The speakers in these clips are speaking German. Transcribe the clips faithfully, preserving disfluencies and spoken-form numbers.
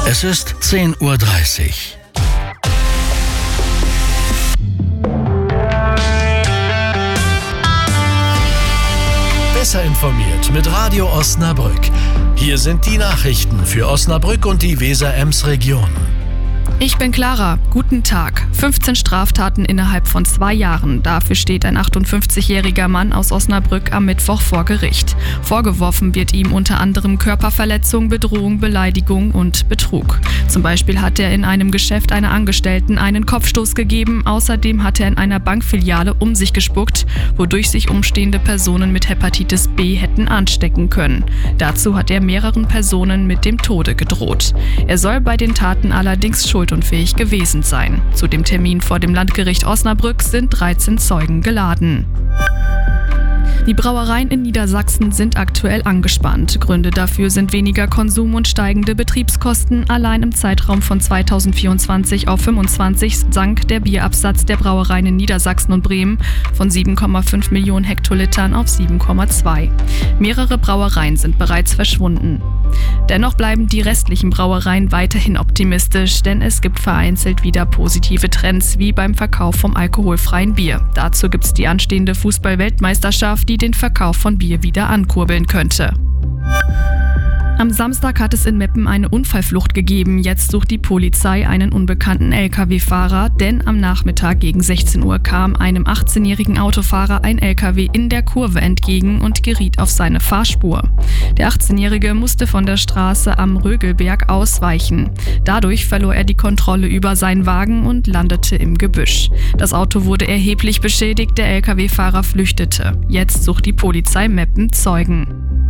Es ist zehn Uhr dreißig. Besser informiert mit Radio Osnabrück. Hier sind die Nachrichten für Osnabrück und die Weser-Ems-Region. Ich bin Clara. Guten Tag. fünfzehn Straftaten innerhalb von zwei Jahren. Dafür steht ein achtundfünfzigjähriger Mann aus Osnabrück am Mittwoch vor Gericht. Vorgeworfen wird ihm unter anderem Körperverletzung, Bedrohung, Beleidigung und Betrug. Zum Beispiel hat er in einem Geschäft einer Angestellten einen Kopfstoß gegeben. Außerdem hat er in einer Bankfiliale um sich gespuckt, wodurch sich umstehende Personen mit Hepatitis B hätten anstecken können. Dazu hat er mehreren Personen mit dem Tode gedroht. Er soll bei den Taten allerdings schuldunfähig gewesen sein. Zu dem Termin vor dem Landgericht Osnabrück sind dreizehn Zeugen geladen. Die Brauereien in Niedersachsen sind aktuell angespannt. Gründe dafür sind weniger Konsum und steigende Betriebskosten. Allein im Zeitraum von zweitausendvierundzwanzig auf fünfundzwanzig sank der Bierabsatz der Brauereien in Niedersachsen und Bremen von sieben Komma fünf Millionen Hektolitern auf sieben Komma zwei. Mehrere Brauereien sind bereits verschwunden. Dennoch bleiben die restlichen Brauereien weiterhin optimistisch, denn es gibt vereinzelt wieder positive Trends, wie beim Verkauf vom alkoholfreien Bier. Dazu gibt es die anstehende Fußball-Weltmeisterschaft, die den Verkauf von Bier wieder ankurbeln könnte. Am Samstag hat es in Meppen eine Unfallflucht gegeben. Jetzt sucht die Polizei einen unbekannten L K W-Fahrer, denn am Nachmittag gegen sechzehn Uhr kam einem achtzehnjährigen Autofahrer ein L K W in der Kurve entgegen und geriet auf seine Fahrspur. Der achtzehnjährige musste von der Straße am Rögelberg ausweichen. Dadurch verlor er die Kontrolle über seinen Wagen und landete im Gebüsch. Das Auto wurde erheblich beschädigt, der L K W-Fahrer flüchtete. Jetzt sucht die Polizei Meppen Zeugen.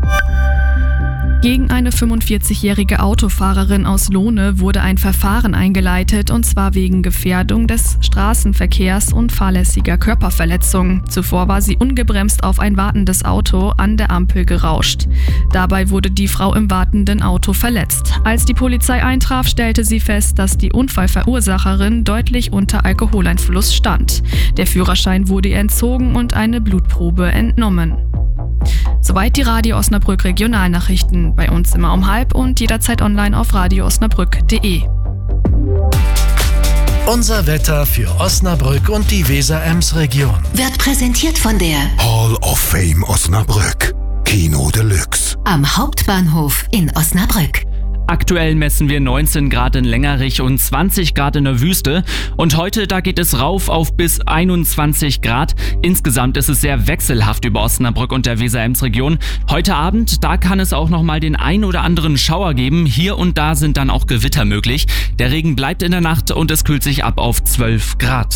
Gegen eine fünfundvierzigjährige Autofahrerin aus Lohne wurde ein Verfahren eingeleitet, und zwar wegen Gefährdung des Straßenverkehrs und fahrlässiger Körperverletzung. Zuvor war sie ungebremst auf ein wartendes Auto an der Ampel gerauscht. Dabei wurde die Frau im wartenden Auto verletzt. Als die Polizei eintraf, stellte sie fest, dass die Unfallverursacherin deutlich unter Alkoholeinfluss stand. Der Führerschein wurde ihr entzogen und eine Blutprobe entnommen. Soweit die Radio Osnabrück Regionalnachrichten. Bei uns immer um halb und jederzeit online auf radio osnabrück punkt de. Unser Wetter für Osnabrück und die Weser-Ems-Region Wird präsentiert von der Hall of Fame Osnabrück. Kino Deluxe. am Hauptbahnhof in Osnabrück. Aktuell messen wir neunzehn Grad in Längerich und zwanzig Grad in der Wüste. Und heute, da geht es rauf auf bis einundzwanzig Grad. Insgesamt ist es sehr wechselhaft über Osnabrück und der Weser-Ems-Region. Heute Abend, da kann es auch nochmal den ein oder anderen Schauer geben. Hier und da sind dann auch Gewitter möglich. Der Regen bleibt in der Nacht und es kühlt sich ab auf zwölf Grad.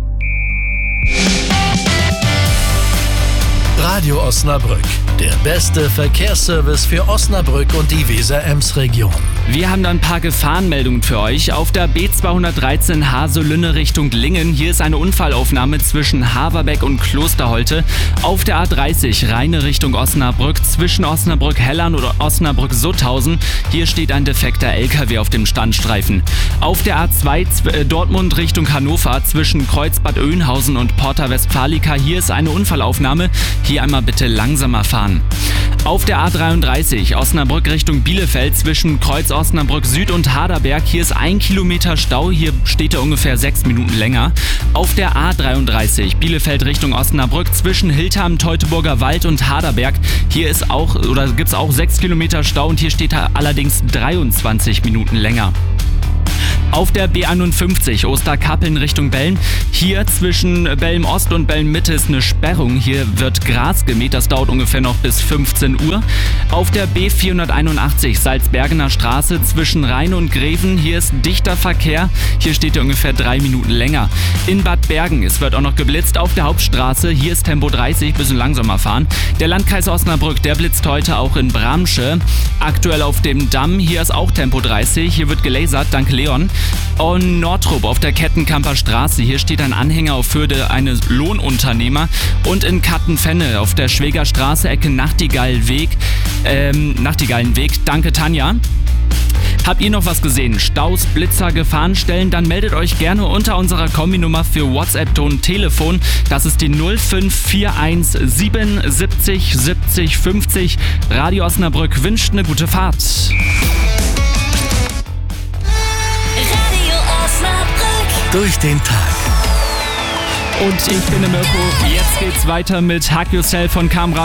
Radio Osnabrück, der beste Verkehrsservice für Osnabrück und die Weser-Ems-Region. Wir haben da ein paar Gefahrenmeldungen für euch. Auf der B zweihundertdreizehn Haselünne Richtung Lingen. Hier ist eine Unfallaufnahme zwischen Haverbeck und Klosterholte. Auf der A dreißig Rheine Richtung Osnabrück zwischen Osnabrück-Hellern oder Osnabrück-Sutthausen. Hier steht ein defekter L K W auf dem Standstreifen. Auf der A zwei äh, Dortmund Richtung Hannover zwischen Kreuzbad Oeynhausen und Porta Westfalica. Hier ist eine Unfallaufnahme. Hier einmal bitte langsamer fahren. Auf der A dreiunddreißig Osnabrück Richtung Bielefeld zwischen Kreuz Osnabrück Süd und Haderberg. Hier ist ein Kilometer Stau. Hier steht er ungefähr sechs Minuten länger. Auf der A dreiunddreißig Bielefeld Richtung Osnabrück zwischen Hildheim, Teutoburger Wald und Haderberg. Hier ist auch oder gibt es auch sechs Kilometer Stau und hier steht er allerdings dreiundzwanzig Minuten länger. Auf der B einundfünfzig Osterkappeln Richtung Belln. Hier zwischen Belln Ost und Belln Mitte ist eine Sperrung. Hier wird Gras gemäht. Das dauert ungefähr noch bis fünfzehn Uhr. Auf der B vierhunderteinundachtzig Salzbergener Straße zwischen Rhein und Greven. Hier ist dichter Verkehr. Hier steht er ungefähr drei Minuten länger. In Bad Bergen, es wird auch noch geblitzt auf der Hauptstraße. Hier ist Tempo dreißig, bisschen langsamer fahren. Der Landkreis Osnabrück, der blitzt heute auch in Bramsche. Aktuell auf dem Damm. Hier ist auch Tempo dreißig. Hier wird gelasert. Danke Leon. Und Nordrup auf der Kettenkamper Straße. Hier steht ein Anhänger auf Höhe eines Lohnunternehmer. Und in Kattenfenne auf der Schwegerstraße, Ecke Nachtigallweg. Ähm, Nachtigallenweg. Danke Tanja. Habt ihr noch was gesehen? Staus, Blitzer, Gefahrenstellen? Dann meldet euch gerne unter unserer Kombinummer für WhatsApp-Ton Telefon. Das ist die null fünf vier eins sieben siebzig siebzig fünfzig. Radio Osnabrück wünscht eine gute Fahrt. durch den Tag. Und ich bin der Mirko. Jetzt geht's weiter mit Hug Yourself von Camera.